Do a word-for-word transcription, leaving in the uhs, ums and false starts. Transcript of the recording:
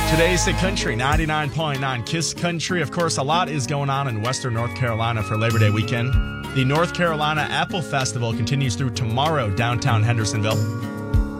Today's Hit Country, ninety-nine point nine Kiss Country. Of course, a lot is going on in Western North Carolina for Labor Day weekend. The North Carolina Apple Festival continues through tomorrow, downtown Hendersonville.